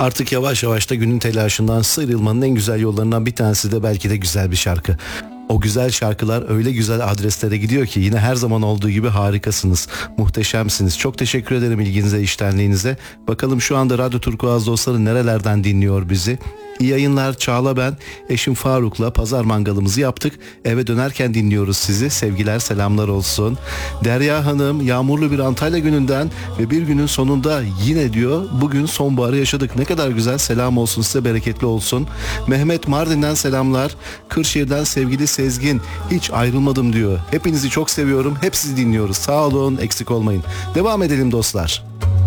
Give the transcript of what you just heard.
Artık yavaş yavaş da günün telaşından sıyrılmanın en güzel yollarından bir tanesi de belki de güzel bir şarkı. O güzel şarkılar öyle güzel adreslere gidiyor ki yine her zaman olduğu gibi harikasınız, muhteşemsiniz. Çok teşekkür ederim ilginize, iştenliğinize. Bakalım şu anda Radyo Turkuaz dostları nerelerden dinliyor bizi? İyi yayınlar Çağla ben. Eşim Faruk'la pazar mangalımızı yaptık. Eve dönerken dinliyoruz sizi. Sevgiler selamlar olsun. Derya Hanım yağmurlu bir Antalya gününden ve bir günün sonunda yine diyor bugün sonbaharı yaşadık. Ne kadar güzel, selam olsun size, bereketli olsun. Mehmet Mardin'den selamlar. Kırşehir'den sevgili Sezgin, hiç ayrılmadım diyor. Hepinizi çok seviyorum. Hep sizi dinliyoruz. Sağ olun, eksik olmayın. Devam edelim dostlar.